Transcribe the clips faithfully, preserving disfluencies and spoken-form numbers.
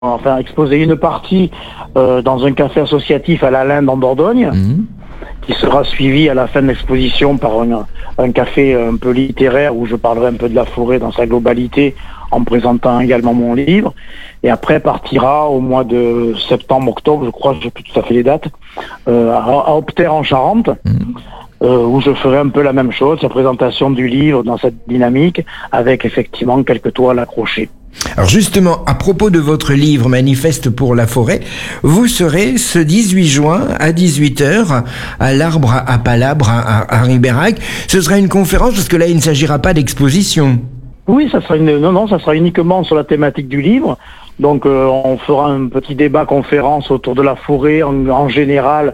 enfin exposer une partie euh, dans un café associatif à la Linde en Dordogne, mmh. qui sera suivi à la fin de l'exposition par un, un café un peu littéraire où je parlerai un peu de la forêt dans sa globalité en présentant également mon livre. Et après partira au mois de septembre, octobre, je crois, je sais plus tout à fait les dates, euh, à, à Opter en Charente, mmh. euh, où je ferai un peu la même chose, la présentation du livre dans cette dynamique, avec effectivement quelques toiles accrochées. Alors justement, à propos de votre livre Manifeste pour la forêt, vous serez ce dix-huit juin à dix-huit heures à l'Arbre à Palabre à, à Ribérac. Ce sera une conférence parce que là il ne s'agira pas d'exposition. Oui, ça sera une non non, ça sera uniquement sur la thématique du livre. Donc euh, on fera un petit débat conférence autour de la forêt en, en général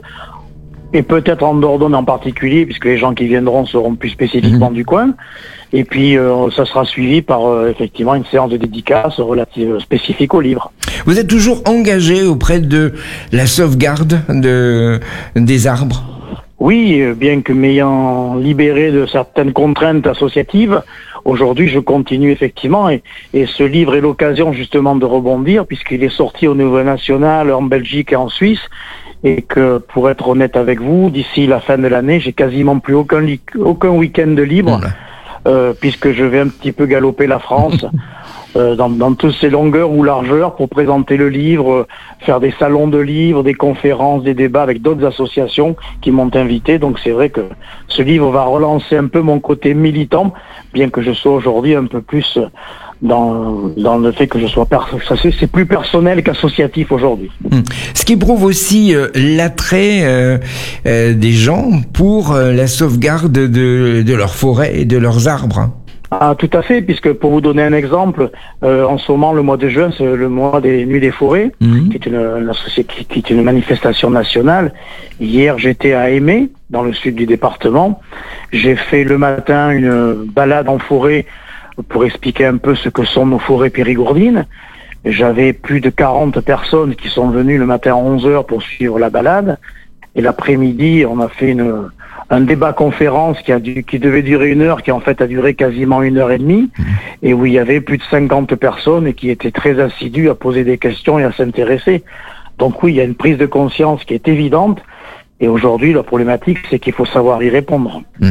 et peut-être en Dordogne en particulier, puisque les gens qui viendront seront plus spécifiquement mmh. du coin. Et puis, euh, ça sera suivi par euh, effectivement une séance de dédicace relative spécifique au livre. Vous êtes toujours engagé auprès de la sauvegarde de, des arbres ? Oui, bien que m'ayant libéré de certaines contraintes associatives, aujourd'hui je continue effectivement et, et ce livre est l'occasion justement de rebondir puisqu'il est sorti au niveau national en Belgique et en Suisse. Et que, pour être honnête avec vous, d'ici la fin de l'année, j'ai quasiment plus aucun, li- aucun week-end de libre, euh, puisque je vais un petit peu galoper la France euh, dans, dans toutes ses longueurs ou largeurs pour présenter le livre, euh, faire des salons de livres, des conférences, des débats avec d'autres associations qui m'ont invité. Donc c'est vrai que ce livre va relancer un peu mon côté militant, bien que je sois aujourd'hui un peu plus... Euh, Dans, dans le fait que je sois per- ça c'est, c'est plus personnel qu'associatif aujourd'hui. Mmh. Ce qui prouve aussi euh, l'attrait euh, euh, des gens pour euh, la sauvegarde de, de leurs forêts et de leurs arbres. Ah, tout à fait, puisque pour vous donner un exemple, euh, en ce moment, le mois de juin, c'est le mois des Nuits des Forêts, mmh. qui est une, une association, qui est une manifestation nationale. Hier, j'étais à Aimé, dans le sud du département. J'ai fait le matin une balade en forêt pour expliquer un peu ce que sont nos forêts périgourdines. J'avais plus de quarante personnes qui sont venues le matin à onze heures pour suivre la balade. Et l'après-midi, on a fait une, un débat-conférence qui, a dû, qui devait durer une heure, qui en fait a duré quasiment une heure et demie, et où il y avait plus de cinquante personnes et qui étaient très assidues à poser des questions et à s'intéresser. Donc oui, il y a une prise de conscience qui est évidente. Et aujourd'hui, la problématique, c'est qu'il faut savoir y répondre. Mmh.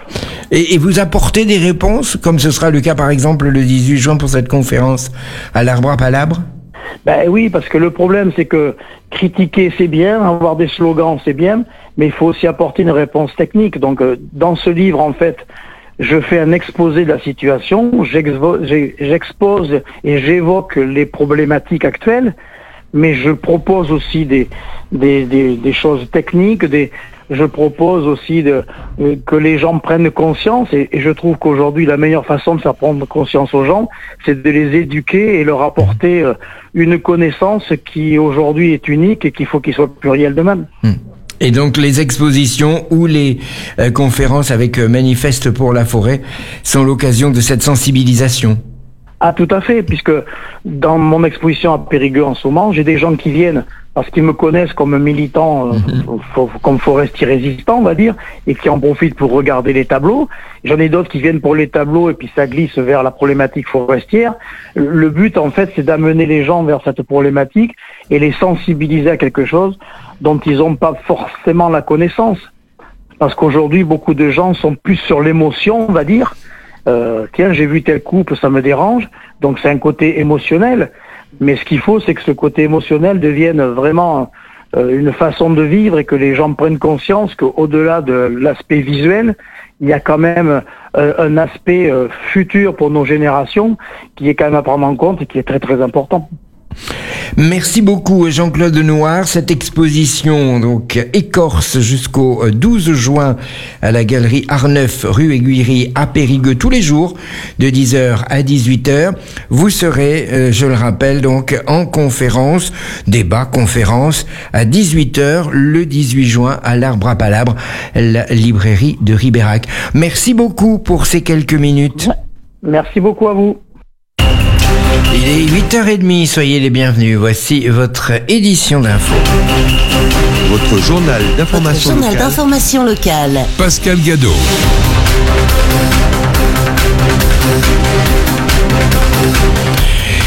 Et, et vous apportez des réponses, comme ce sera le cas par exemple le dix-huit juin pour cette conférence à l'Arbre à Palabre ? Ben oui, parce que le problème, c'est que critiquer, c'est bien, avoir des slogans, c'est bien, mais il faut aussi apporter une réponse technique. Donc, euh, dans ce livre, en fait, je fais un exposé de la situation, j'exvo- j'expose et j'évoque les problématiques actuelles, mais je propose aussi des, des, des, des choses techniques, des, je propose aussi de, euh, que les gens prennent conscience, et, et je trouve qu'aujourd'hui la meilleure façon de faire prendre conscience aux gens, c'est de les éduquer et leur apporter euh, une connaissance qui aujourd'hui est unique et qu'il faut qu'il soit pluriel demain. Et donc les expositions ou les euh, conférences avec euh, Manifeste pour la forêt sont l'occasion de cette sensibilisation. Ah, tout à fait, puisque dans mon exposition à Périgueux en ce moment, j'ai des gens qui viennent parce qu'ils me connaissent comme militant, euh, mmh. f- comme forestier résistant, on va dire, et qui en profitent pour regarder les tableaux. J'en ai d'autres qui viennent pour les tableaux et puis ça glisse vers la problématique forestière. Le but, en fait, c'est d'amener les gens vers cette problématique et les sensibiliser à quelque chose dont ils n'ont pas forcément la connaissance. Parce qu'aujourd'hui, beaucoup de gens sont plus sur l'émotion, on va dire. Euh, tiens, j'ai vu tel couple, ça me dérange. Donc c'est un côté émotionnel. Mais ce qu'il faut, c'est que ce côté émotionnel devienne vraiment euh, une façon de vivre et que les gens prennent conscience qu'au-delà de l'aspect visuel, il y a quand même euh, un aspect euh, futur pour nos générations qui est quand même à prendre en compte et qui est très très important. Merci beaucoup Jean-Claude Noir. Cette exposition donc écorce jusqu'au douze juin à la galerie Arneuf, rue Aiguillerie à Périgueux, tous les jours de dix heures à dix-huit heures. Vous serez, euh, je le rappelle, donc en conférence, débat, conférence à dix-huit heures le dix-huit juin à l'Arbre à Palabre, la librairie de Ribérac. Merci beaucoup pour ces quelques minutes. Merci beaucoup à vous. Il est huit heures trente, soyez les bienvenus. Voici votre édition d'info. Votre journal d'information Votre journal locale. d'information locale. Pascal Gadot.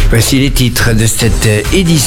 Voici les titres de cette édition.